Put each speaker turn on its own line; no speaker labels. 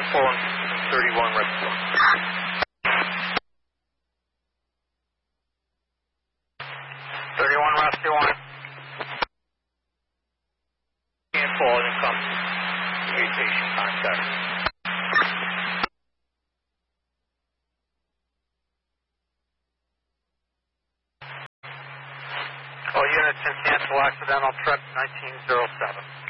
full on 31 rescue. 31 rescue 1. And full and come. Communication contact. All units in cancel accidental trip 1907.